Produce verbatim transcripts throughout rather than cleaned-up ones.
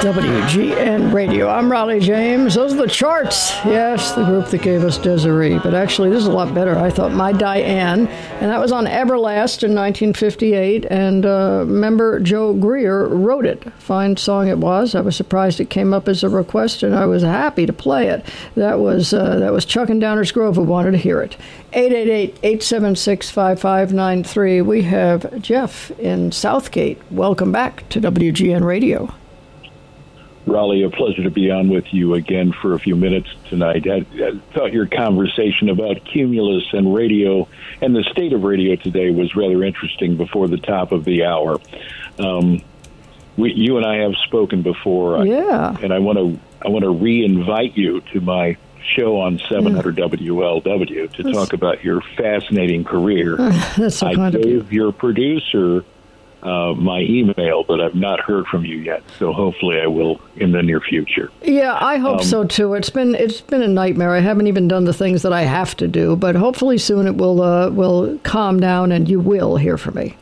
W G N Radio. I'm Raleigh James. Those are the charts. Yes, the group that gave us Desiree. But actually, this is a lot better. I thought My Diane. And that was on Everlast in nineteen fifty-eight. And uh, member Joe Greer wrote it. Fine song it was. I was surprised it came up as a request, and I was happy to play it. That was uh, that was Chuck and Downers Grove who wanted to hear it. eight eight eight, eight seven six, five five nine three. We have Jeff in Southgate. Welcome back to W G N Radio. Raleigh, a pleasure to be on with you again for a few minutes tonight. I, I thought your conversation about Cumulus and radio and the state of radio today was rather interesting before the top of the hour. Um, we, you and I have spoken before, yeah, and I want to I want to re-invite you to my show on seven hundred yeah. W L W to that's, talk about your fascinating career. Uh, that's so I kind gave of you. your producer Uh, my email, but I've not heard from you yet. So hopefully I will in the near future. Yeah, I hope um, so too. It's been it's been a nightmare. I haven't even done the things that I have to do, but hopefully soon it will uh, will calm down and you will hear from me.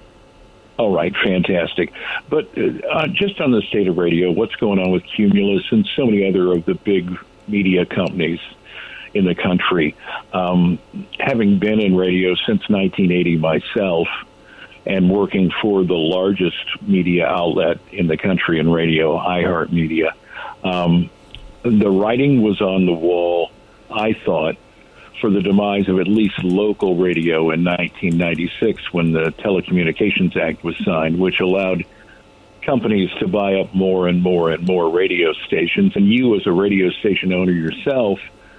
All right, fantastic. But uh, just on the state of radio, what's going on with Cumulus and so many other of the big media companies in the country? Um, having been in radio since nineteen eighty myself, and working for the largest media outlet in the country in radio, iHeartMedia. Um, the writing was on the wall, I thought, for the demise of at least local radio in nineteen ninety-six when the Telecommunications Act was signed, which allowed companies to buy up more and more and more radio stations. And you, as a radio station owner yourself,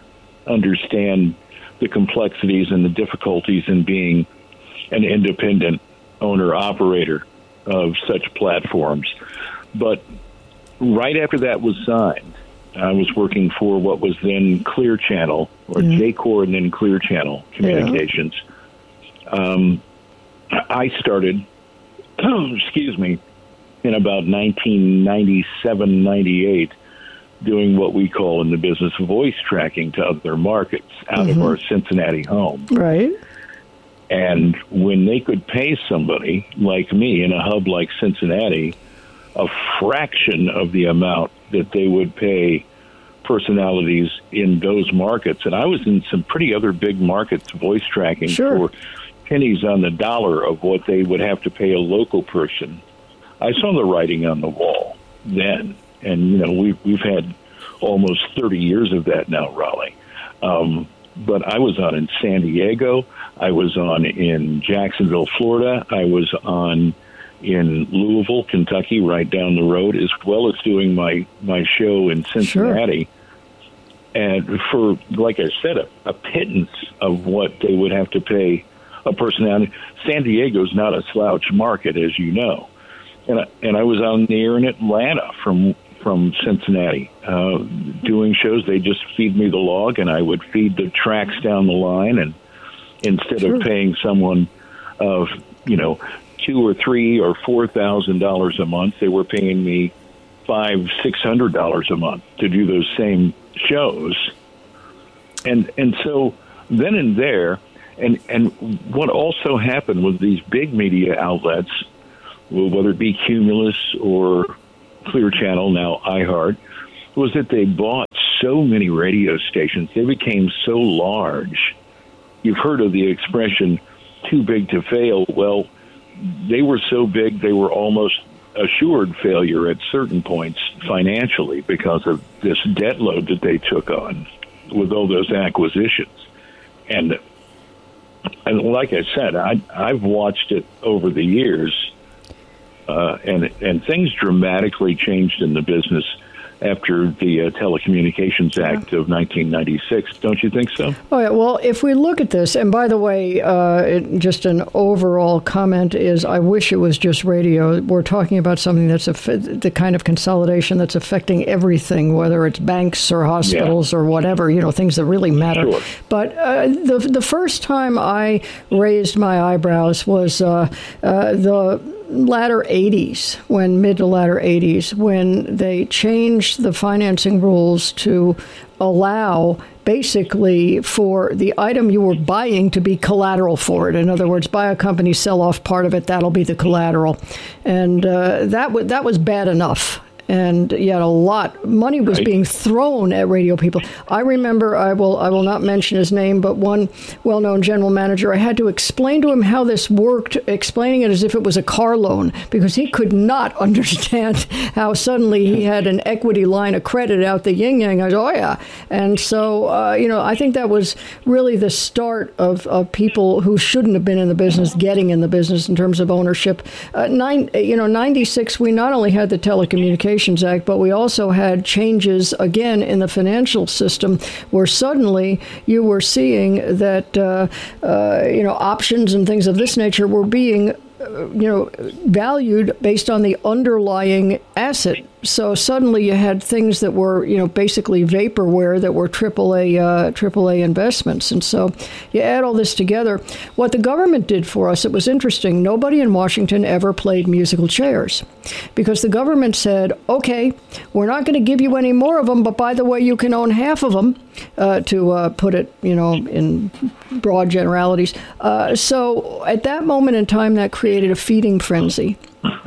understand the complexities and the difficulties in being an independent owner-operator of such platforms. But right after that was signed, I was working for what was then Clear Channel, or mm. J Corps and then Clear Channel Communications. Yeah. Um, I started, excuse me, in about nineteen ninety-seven, ninety-eight, doing what we call in the business voice tracking to other markets out mm-hmm. of our Cincinnati home. Right. And when they could pay somebody like me in a hub like Cincinnati a fraction of the amount that they would pay personalities in those markets, and I was in some pretty other big markets voice tracking sure. for pennies on the dollar of what they would have to pay a local person, I saw the writing on the wall then. And, you know, we've, we've had almost thirty years of that now, Raleigh. Um, but I was on in San Diego. I was on in Jacksonville, Florida. I was on in Louisville, Kentucky, right down the road, as well as doing my, my show in Cincinnati. Sure. And for, like I said, a, a pittance of what they would have to pay a personality. San Diego's not a slouch market, as you know. And I, and I was on the air in Atlanta from from Cincinnati, uh, doing shows. They just feed me the log, and I would feed the tracks down the line. And instead sure. of paying someone of, you know, two or three or four thousand dollars a month, they were paying me five, six hundred dollars a month to do those same shows. And and so then and there, and and what also happened with these big media outlets, whether it be Cumulus or Clear Channel, now iHeart, was that they bought so many radio stations. They became so large. You've heard of the expression, too big to fail. Well, they were so big they were almost assured failure at certain points financially because of this debt load that they took on with all those acquisitions. And and like I said, I, I've watched it over the years, uh, and and things dramatically changed in the business after the uh, Telecommunications Act of nineteen ninety-six. Don't you think so? Oh, yeah. Well, if we look at this, and by the way, uh, it, just an overall comment is, I wish it was just radio. We're talking about something that's a, the kind of consolidation that's affecting everything, whether it's banks or hospitals yeah. or whatever, you know, things that really matter. Sure. But uh, the the first time I raised my eyebrows was uh, uh, the latter eighties, when mid to latter eighties, when they changed the financing rules to allow basically for the item you were buying to be collateral for it. In other words, buy a company, sell off part of it, that'll be the collateral. And uh, that, w- that was bad enough. And yet a lot, money was right. being thrown at radio people. I remember, I will I will not mention his name, but one well-known general manager, I had to explain to him how this worked, explaining it as if it was a car loan, because he could not understand how suddenly he had an equity line of credit out the yin-yang. I was, oh, yeah. And so, uh, you know, I think that was really the start of, of people who shouldn't have been in the business getting in the business in terms of ownership. Uh, nine, you know, ninety-six, we not only had the Telecommunications Act, but we also had changes, again, in the financial system, where suddenly you were seeing that, uh, uh, you know, options and things of this nature were being you know, valued based on the underlying asset. So suddenly you had things that were, you know, basically vaporware that were triple A, uh, triple A investments. And so you add all this together. What the government did for us, it was interesting. Nobody in Washington ever played musical chairs because the government said, okay, we're not going to give you any more of them, but by the way, you can own half of them, uh, to uh, put it, you know, in broad generalities. Uh, so at that moment in time, that created a feeding frenzy.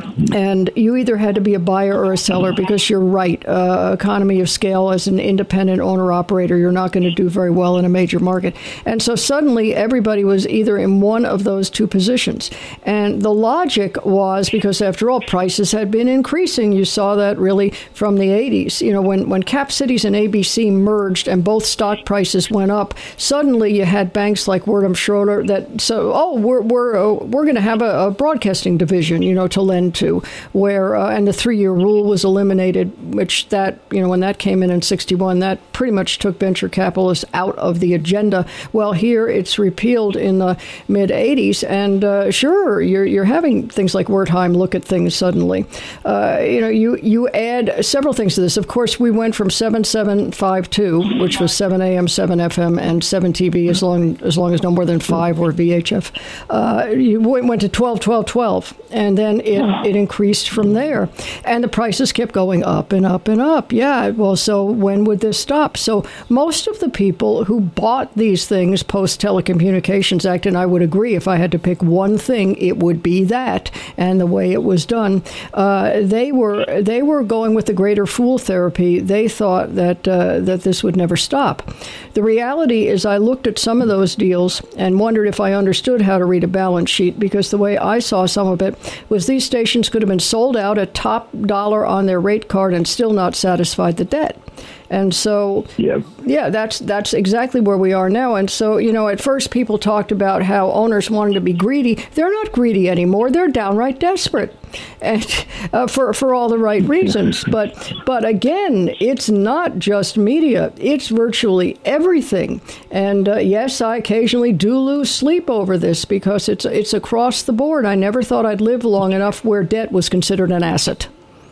And you either had to be a buyer or a seller because you're right. Uh, economy of scale as an independent owner-operator, you're not going to do very well in a major market. And so suddenly everybody was either in one of those two positions. And the logic was because, after all, prices had been increasing. You saw that really from the eighties. You know, when, when Cap Cities and A B C merged and both stock prices went up, suddenly you had banks like Werdum Schroeder that, so, oh, we're, we're, uh, we're going to have a, a broadcasting division, you know, to lend to. Where uh, and the three-year rule was eliminated, which that, you know, when that came in in sixty-one, that pretty much took venture capitalists out of the agenda. Well, here it's repealed in the mid-eighties, and uh, sure, you're you're having things like Wertheim look at things suddenly. Uh, you know, you you add several things to this. Of course, we went from seven seven five two, which was seven A M, seven F M, and seven T V, as long as long as no more than five were V H F. Uh, you went to twelve twelve twelve, and then it it increased from there. And the prices kept going up and up and up. Yeah, well, so when would this stop? So most of the people who bought these things post-Telecommunications Act, and I would agree, if I had to pick one thing, it would be that, and the way it was done, uh, they were they were going with the greater fool therapy. They thought that uh, that this would never stop. The reality is I looked at some of those deals and wondered if I understood how to read a balance sheet, because the way I saw some of it was these stations could have been sold out at top dollar on their rate card and still not satisfied the debt. And so, yeah, yeah, that's that's exactly where we are now. And so, you know, at first people talked about how owners wanted to be greedy. They're not greedy anymore. They're downright desperate, and uh, for for all the right reasons. But but again, it's not just media. It's virtually everything. And uh, yes, I occasionally do lose sleep over this because it's it's across the board. I never thought I'd live long enough where debt was considered an asset.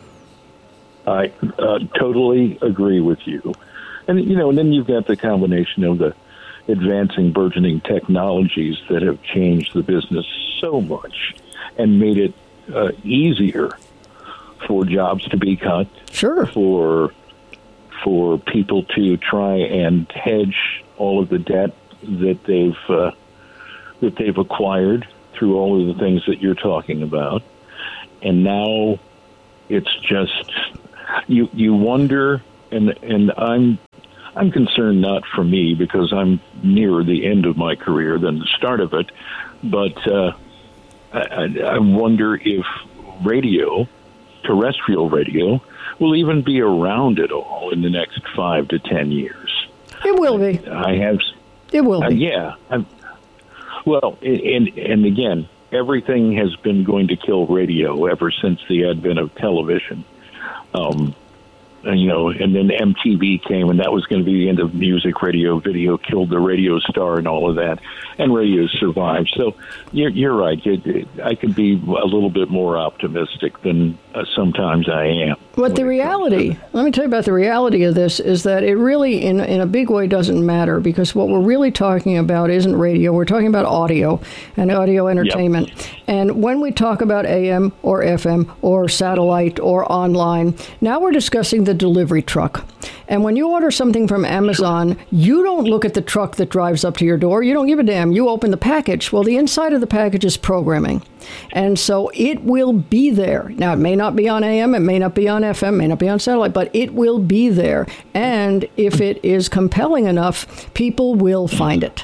I uh, totally agree with you. And, you know, and then you've got the combination of the advancing, burgeoning technologies that have changed the business so much and made it uh, easier for jobs to be cut. Sure. For, for people to try and hedge all of the debt that they've, uh, that they've acquired through all of the things that you're talking about. And now it's just... You you wonder, and and I'm I'm concerned not for me because I'm nearer the end of my career than the start of it, but uh, I, I wonder if radio, terrestrial radio, will even be around at all in the next five to ten years. It will be. I have. It will be. Uh, yeah. I'm, well, and and again, everything has been going to kill radio ever since the advent of television. Um, and, you know, and then M T V came, and that was going to be the end of music. Radio, video killed the radio star and all of that, and radio survived. So you're, you're right. I could be a little bit more optimistic than uh, sometimes I am. But the reality, let me tell you about the reality of this, is that it really, in in a big way, doesn't matter, because what we're really talking about isn't radio. We're talking about audio and audio entertainment. Yep. And when we talk about A M or F M or satellite or online, now we're discussing the delivery truck. And when you order something from Amazon, you don't look at the truck that drives up to your door. You don't give a damn. You open the package. Well, the inside of the package is programming. And so it will be there. Now, it may not be on A M, it may not be on F M, it may not be on satellite, but it will be there. And if it is compelling enough, people will find it.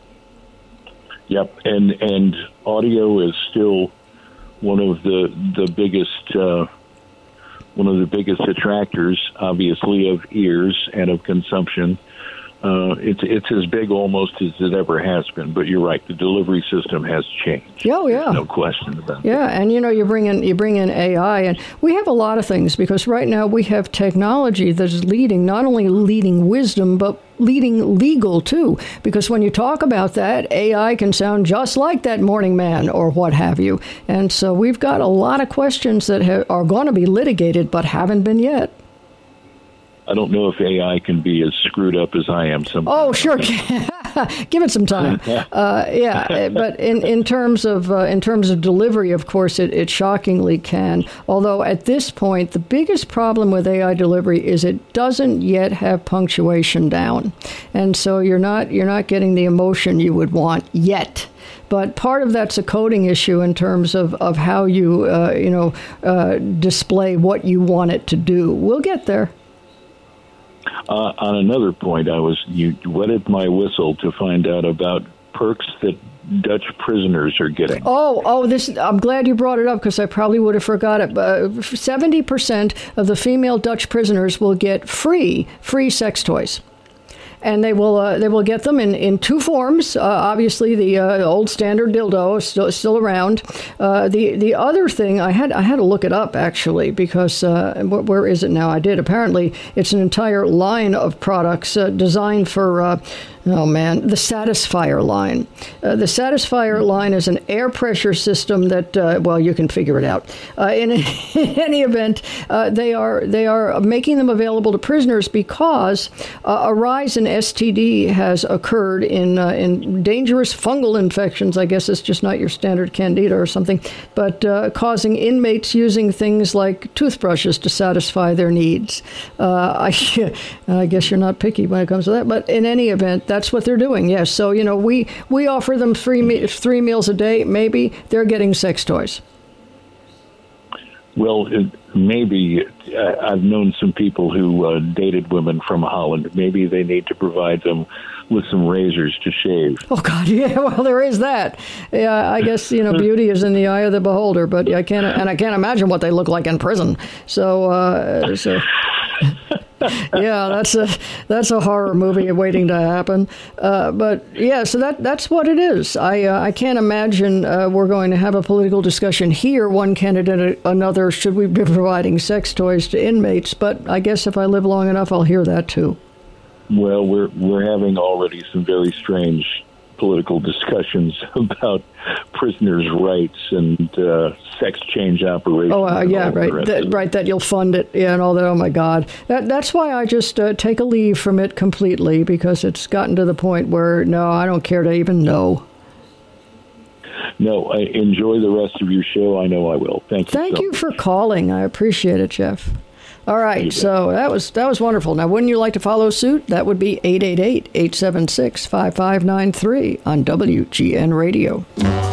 Yep, and and audio is still one of the the biggest uh, one of the biggest attractors, obviously, of ears and of consumption. Uh, it's it's as big almost as it ever has been. But you're right, the delivery system has changed. Oh yeah, There's no question about yeah, that. and you know you bring in you bring in A I, and we have a lot of things because right now we have technology that is leading, not only leading wisdom, but leading legal too. Because when you talk about that, A I can sound just like that morning man or what have you. And so we've got a lot of questions that ha- are going to be litigated, but haven't been yet. I don't know if A I can be as screwed up as I am sometimes. Oh, sure. Give it some time. Uh, yeah, but in, in terms of uh, in terms of delivery, of course, it, it shockingly can. Although at this point, the biggest problem with A I delivery is it doesn't yet have punctuation down, and so you're not you're not getting the emotion you would want yet. But part of that's a coding issue in terms of, of how you uh, you know uh, display what you want it to do. We'll get there. Uh, on another point, I was you wetted my whistle to find out about perks that Dutch prisoners are getting. Oh, oh! This I'm glad you brought it up because I probably would have forgot it. Uh, Seventy percent of the female Dutch prisoners will get free free sex toys. And they will uh, they will get them in, in two forms. Uh, obviously, the uh, old standard dildo is still, still around. Uh, the the other thing I had I had to look it up actually because uh, where is it now? I did. Apparently, it's an entire line of products uh, designed for. Uh, Oh, man, the Satisfier line. Uh, the Satisfier line is an air pressure system that, uh, well, you can figure it out. Uh, in, in any event, uh, they are they are making them available to prisoners because uh, a rise in S T D has occurred in uh, in dangerous fungal infections. I guess it's just not your standard candida or something, but uh, causing inmates using things like toothbrushes to satisfy their needs. Uh, I, I guess you're not picky when it comes to that, but in any event, that's That's what they're doing, yes. So, you know, we, we offer them three, me- three meals a day. Maybe they're getting sex toys. Well, it, maybe uh, I've known some people who uh, dated women from Holland. Maybe they need to provide them with some razors to shave. Oh, God, yeah, well, there is that. Yeah, I guess, you know, beauty is in the eye of the beholder, but I can't, and I can't imagine what they look like in prison. So, uh, so... yeah, that's a that's a horror movie waiting to happen. Uh, but yeah, so that that's what it is. I uh, I can't imagine uh, we're going to have a political discussion here, one candidate another. Should we be providing sex toys to inmates? But I guess if I live long enough, I'll hear that too. Well, we're we're having already some very strange political discussions about prisoners' rights and uh, sex change operations. Oh, uh, yeah, right, that, right. That you'll fund it, yeah, and all that. Oh my God, that that's why I just uh, take a leave from it completely because it's gotten to the point where no, I don't care to even know. No, I enjoy the rest of your show. I know I will. Thank you. Thank so you much. for calling. I appreciate it, Jeff. All right, so that was that was wonderful. Now, wouldn't you like to follow suit? That would be eight eight eight, eight seven six, five five nine three on W G N Radio.